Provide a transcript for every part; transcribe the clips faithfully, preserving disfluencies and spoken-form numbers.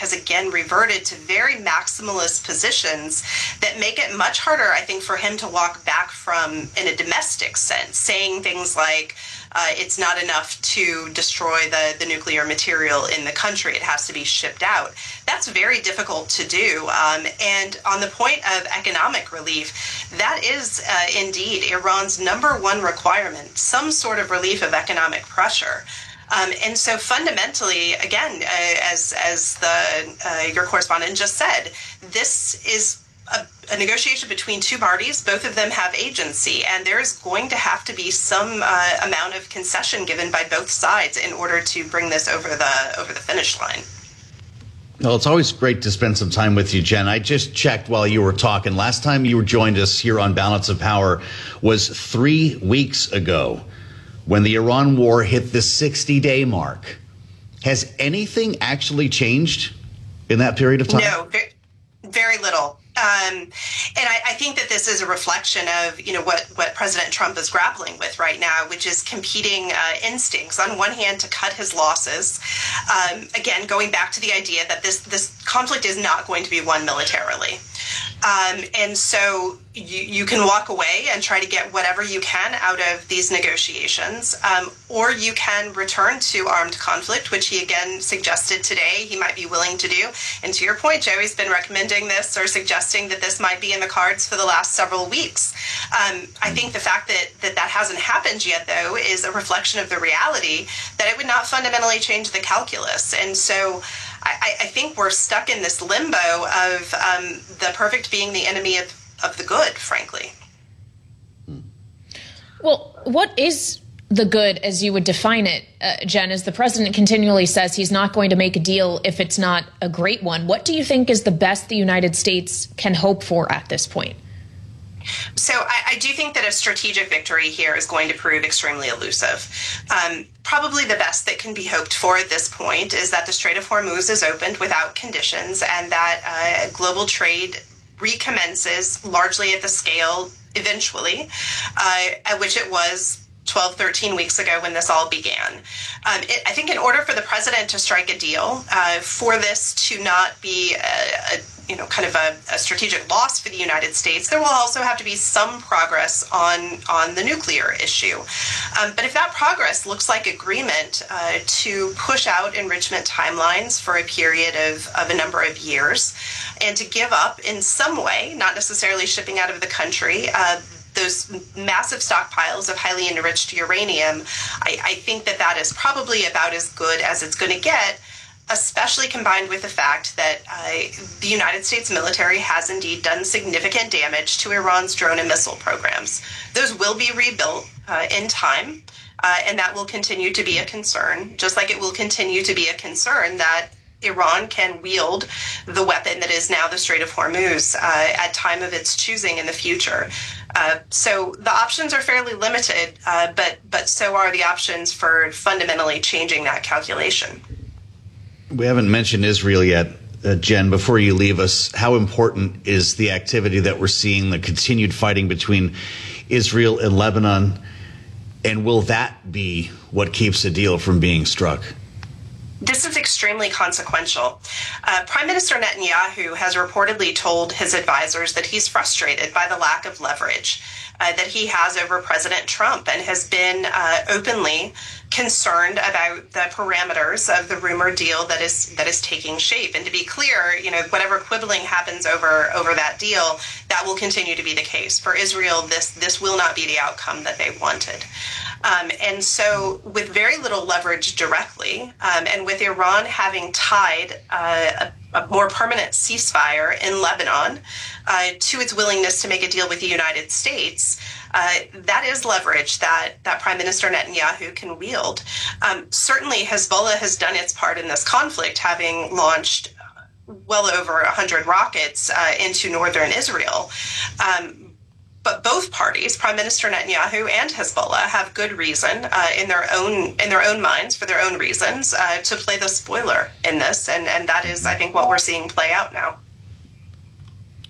has again reverted to very maximalist positions that make it much harder, I think, for him to walk back from in a domestic sense, saying things like, Uh, it's not enough to destroy the, the nuclear material in the country. It has to be shipped out. That's very difficult to do. Um, and on the point of economic relief, that is uh, indeed Iran's number one requirement, some sort of relief of economic pressure. Um, and so fundamentally, again, uh, as, as the, uh, your correspondent just said, this is A, a negotiation between two parties. Both of them have agency, and there's going to have to be some uh, amount of concession given by both sides in order to bring this over the over the finish line. Well, it's always great to spend some time with you, Jen. I just checked while you were talking. Last time you joined us here on Balance of Power was three weeks ago when the Iran war hit the sixty-day mark. Has anything actually changed in that period of time? No, very, very little. Um, and I, I think that this is a reflection of, you know, what, what President Trump is grappling with right now, which is competing uh, instincts. On one hand, to cut his losses. Um, again, going back to the idea that this, this conflict is not going to be won militarily. Um, and so you, you can walk away and try to get whatever you can out of these negotiations, um, or you can return to armed conflict, which he again suggested today he might be willing to do. And to your point, Joey's been recommending this or suggesting that this might be in the cards for the last several weeks. Um, I think the fact that, that that hasn't happened yet, though, is a reflection of the reality that it would not fundamentally change the calculus. And so I, I think we're stuck in this limbo of um, the perfect being the enemy of, of the good, frankly. Well, what is the good as you would define it, uh, Jen? As the president continually says he's not going to make a deal if it's not a great one. What do you think is the best the United States can hope for at this point? So I, I do think that a strategic victory here is going to prove extremely elusive. Um, probably the best that can be hoped for at this point is that the Strait of Hormuz is opened without conditions and that uh, global trade recommences largely at the scale eventually uh, at which it was twelve, thirteen weeks ago when this all began. Um, it, I think in order for the president to strike a deal, uh, for this to not be a, a you know, kind of a, a strategic loss for the United States, there will also have to be some progress on, on the nuclear issue. Um, but if that progress looks like agreement uh, to push out enrichment timelines for a period of, of a number of years and to give up in some way, not necessarily shipping out of the country, uh, those massive stockpiles of highly enriched uranium, I, I think that that is probably about as good as it's going to get, especially combined with the fact that uh, the United States military has indeed done significant damage to Iran's drone and missile programs. Those will be rebuilt uh, in time, uh, and that will continue to be a concern, just like it will continue to be a concern that Iran can wield the weapon that is now the Strait of Hormuz uh, at time of its choosing in the future. Uh, so the options are fairly limited, uh, but but so are the options for fundamentally changing that calculation. We haven't mentioned Israel yet, uh, Jen. Before you leave us, how important is the activity that we're seeing, the continued fighting between Israel and Lebanon, and will that be what keeps a deal from being struck? This is extremely consequential. Uh, Prime Minister Netanyahu has reportedly told his advisors that he's frustrated by the lack of leverage uh, that he has over President Trump and has been uh, openly concerned about the parameters of the rumored deal that is that is taking shape. And to be clear, you know, whatever quibbling happens over over that deal, that will continue to be the case. For Israel, this this will not be the outcome that they wanted. Um, and so with very little leverage directly, um, and with Iran having tied uh, a, a more permanent ceasefire in Lebanon uh, to its willingness to make a deal with the United States, uh, that is leverage that, that Prime Minister Netanyahu can wield. Um, certainly, Hezbollah has done its part in this conflict, having launched well over one hundred rockets uh, into northern Israel. Um, But both parties, Prime Minister Netanyahu and Hezbollah, have good reason uh, in their own in their own minds, for their own reasons, uh, to play the spoiler in this, and and that is, I think, what we're seeing play out now.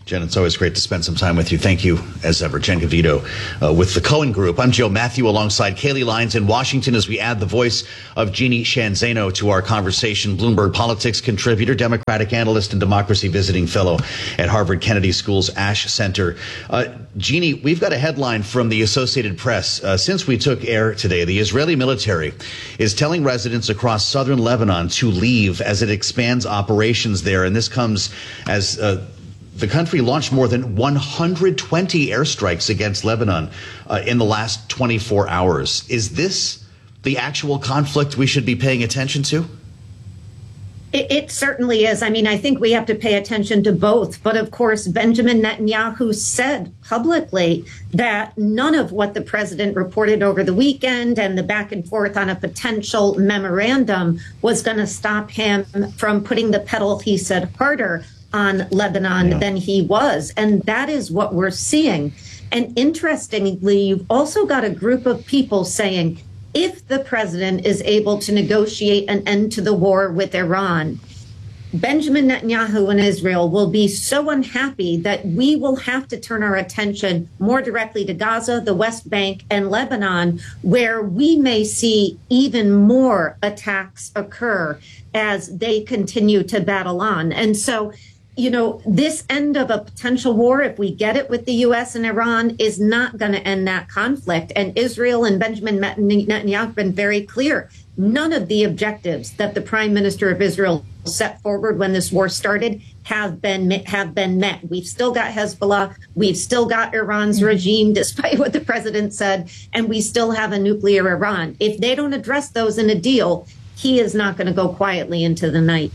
Jen, it's always great to spend some time with you. Thank you, as ever. Jen Gavito uh, with the Cohen Group. I'm Joe Matthew alongside Kaylee Lyons in Washington as we add the voice of Jeannie Sheehan Zaino to our conversation. Bloomberg Politics contributor, Democratic analyst, and democracy visiting fellow at Harvard Kennedy School's Ash Center. Uh, Jeannie, we've got a headline from the Associated Press. Uh, since we took air today, the Israeli military is telling residents across southern Lebanon to leave as it expands operations there. And this comes as uh, the country launched more than one hundred twenty airstrikes against Lebanon uh, in the last twenty-four hours. Is this the actual conflict we should be paying attention to? It, it certainly is. I mean, I think we have to pay attention to both. But of course, Benjamin Netanyahu said publicly that none of what the president reported over the weekend and the back and forth on a potential memorandum was going to stop him from putting the pedal, he said, harder on Lebanon yeah. than he was. And that is what we're seeing. And interestingly, you've also got a group of people saying, if the president is able to negotiate an end to the war with Iran, Benjamin Netanyahu and Israel will be so unhappy that we will have to turn our attention more directly to Gaza, the West Bank, and Lebanon, where we may see even more attacks occur as they continue to battle on. And so, you know, this end of a potential war, if we get it with the U S and Iran, is not going to end that conflict. And Israel and Benjamin Netanyahu have been very clear. None of the objectives that the prime minister of Israel set forward when this war started have been have been met. We've still got Hezbollah. We've still got Iran's regime, despite what the president said, and we still have a nuclear Iran. If they don't address those in a deal, he is not going to go quietly into the night.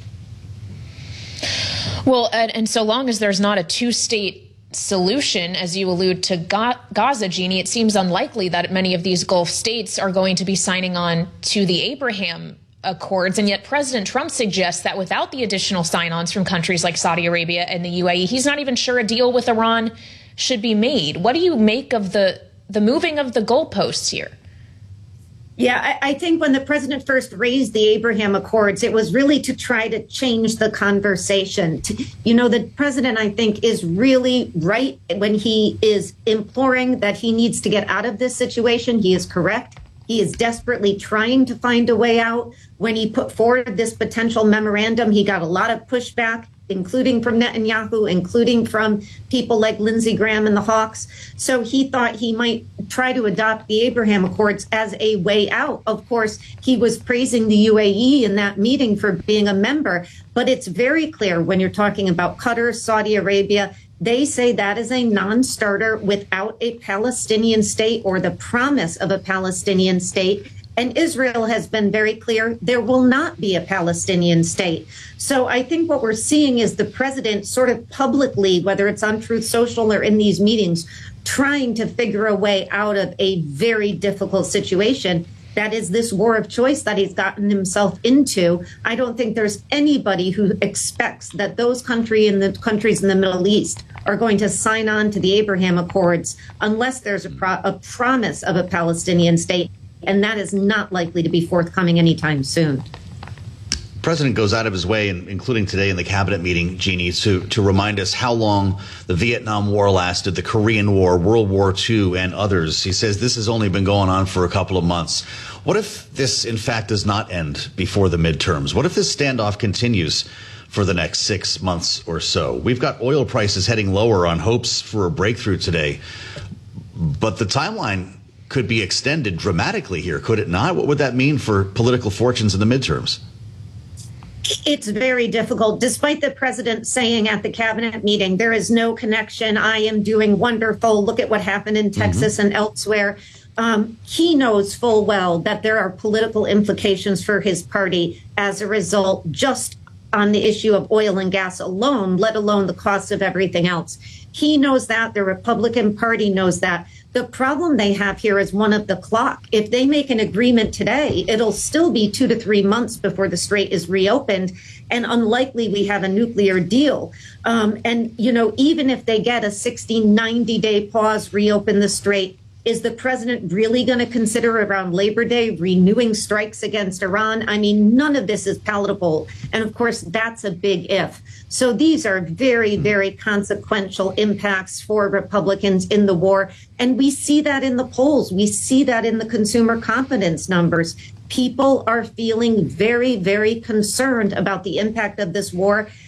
Well, and, and so long as there's not a two-state solution, as you allude to Ga- Gaza, Jeannie, it seems unlikely that many of these Gulf states are going to be signing on to the Abraham Accords. And yet President Trump suggests that without the additional sign-ons from countries like Saudi Arabia and the U A E, he's not even sure a deal with Iran should be made. What do you make of the, the moving of the goalposts here? Yeah, I, I think when the president first raised the Abraham Accords, it was really to try to change the conversation. To, you know, the president, I think, is really right when he is imploring that he needs to get out of this situation. He is correct. He is desperately trying to find a way out. When he put forward this potential memorandum, he got a lot of pushback, including from Netanyahu, including from people like Lindsey Graham and the Hawks. So he thought he might try to adopt the Abraham Accords as a way out. Of course, he was praising the U A E in that meeting for being a member. But it's very clear when you're talking about Qatar, Saudi Arabia, they say that is a non-starter without a Palestinian state or the promise of a Palestinian state. And Israel has been very clear there will not be a Palestinian state. So I think what we're seeing is the president sort of publicly, whether it's on Truth Social or in these meetings, trying to figure a way out of a very difficult situation. That is this war of choice that he's gotten himself into. I don't think there's anybody who expects that those country in the countries in the Middle East are going to sign on to the Abraham Accords unless there's a, pro- a promise of a Palestinian state. And that is not likely to be forthcoming anytime soon. The president goes out of his way, including today in the cabinet meeting, Jeannie, to, to remind us how long the Vietnam War lasted, the Korean War, World War Two, and others. He says this has only been going on for a couple of months. What if this, in fact, does not end before the midterms? What if this standoff continues for the next six months or so? We've got oil prices heading lower on hopes for a breakthrough today, but the timeline could be extended dramatically here, could it not? What would that mean for political fortunes in the midterms? It's very difficult. Despite the president saying at the cabinet meeting, there is no connection. I am doing wonderful. Look at what happened in Texas mm-hmm. and elsewhere. Um, he knows full well that there are political implications for his party as a result, just on the issue of oil and gas alone, let alone the cost of everything else. He knows that. The Republican Party knows that. The problem they have here is one of the clock. If they make an agreement today, it'll still be two to three months before the strait is reopened, and unlikely we have a nuclear deal. Um, and, you know, even if they get a sixty, ninety day pause, reopen the strait, Is the president really going to consider around Labor Day renewing strikes against Iran? I mean, none of this is palatable. And of course, that's a big if. So these are very, very consequential impacts for Republicans in the war. And we see that in the polls. We see that in the consumer confidence numbers. People are feeling very, very concerned about the impact of this war.